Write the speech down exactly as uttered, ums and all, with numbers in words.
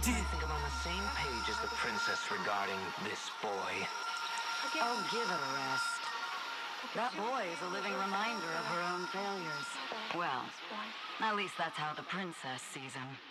I think I'm on the same page as the princess regarding this boy. Oh, give it a rest. That boy is a living reminder of her own failures. Well, at least that's how the princess sees him.